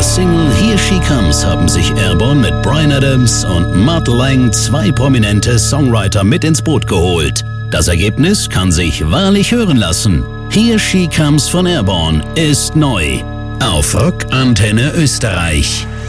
ihrer Single Here She Comes haben sich Airborne mit Bryan Adams und Mutt Lange 2 prominente Songwriter mit ins Boot geholt. Das Ergebnis kann sich wahrlich hören lassen. Here She Comes von Airborne ist neu auf Rock Antenne Österreich.